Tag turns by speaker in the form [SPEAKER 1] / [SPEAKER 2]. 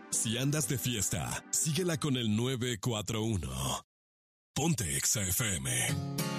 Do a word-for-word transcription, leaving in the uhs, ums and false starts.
[SPEAKER 1] Si andas de fiesta, síguela con el nueve cuatro uno. Ponte Exa F M.